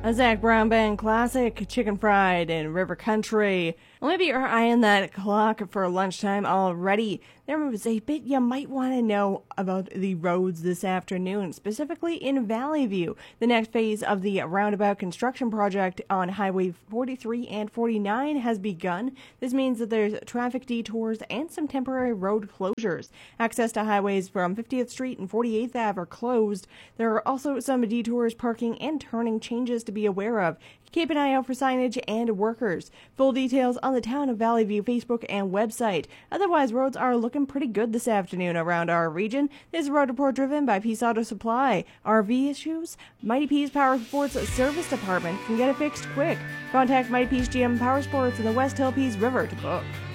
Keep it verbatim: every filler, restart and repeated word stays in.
A Zach Brown Band classic, Chicken Fried in River Country. Well, maybe you're eyeing that clock for lunchtime already. There was a bit you might want to know about the roads this afternoon, specifically in Valley View. The next phase of the roundabout construction project on Highway forty-three and forty-nine has begun. This means that there's traffic detours and some temporary road closures. Access to highways from fiftieth Street and forty-eighth Avenue are closed. There are also some detours, parking, and turning changes to be aware of. Keep an eye out for signage and workers. Full details on the Town of Valley View Facebook and website. Otherwise, roads are looking pretty good this afternoon around our region. This is a road report driven by Peace Auto Supply. R V issues? Mighty Peace Power Sports Service Department can get it fixed quick. Contact Mighty Peace G M Power Sports in the West Hill Peace River to book.